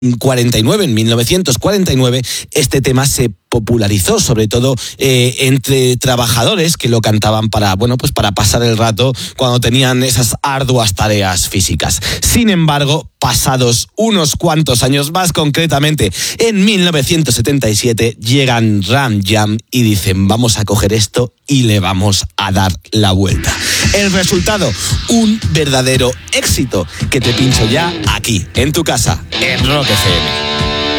49, en 1949, este tema se popularizó, sobre todo entre trabajadores que lo cantaban para pasar el rato cuando tenían esas arduas tareas físicas. Sin embargo, pasados unos cuantos años más, concretamente en 1977, llegan Ram Jam y dicen: vamos a coger esto y le vamos a dar la vuelta. El resultado, un verdadero éxito que te pincho ya aquí, en tu casa, en Rock FM.